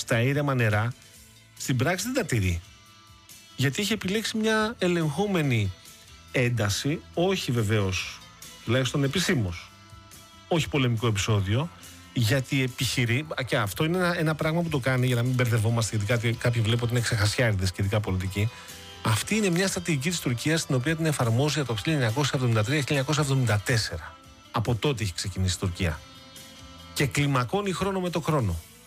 στα ήρεμα νερά, στην πράξη δεν τα τηρεί. Γιατί έχει επιλέξει μια ελεγχόμενη ένταση, όχι βεβαίως, τουλάχιστον επισήμως, όχι πολεμικό επεισόδιο, γιατί επιχειρεί, και αυτό είναι ένα πράγμα που το κάνει για να μην μπερδευόμαστε, γιατί κάποιοι βλέπουν ότι είναι ξεχασιάριδες σχετικά πολιτική. Αυτή είναι μια στρατηγική της Τουρκίας, την οποία την εφαρμόζει από το 1973-1974. Από τότε έχει ξεκινήσει η Τουρκία. Και κλιμακώνει χρόνο με το χρόνο.